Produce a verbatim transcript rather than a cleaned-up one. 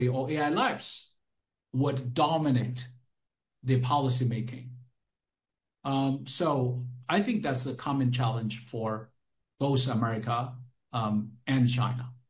or A I labs would dominate the policy making. Um, so I think that's a common challenge for both America um, and China.